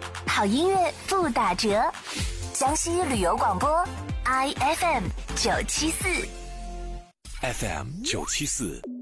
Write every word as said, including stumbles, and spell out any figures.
好音乐不打折。江西旅游广播 I F M 九七四 ，F M 九七四。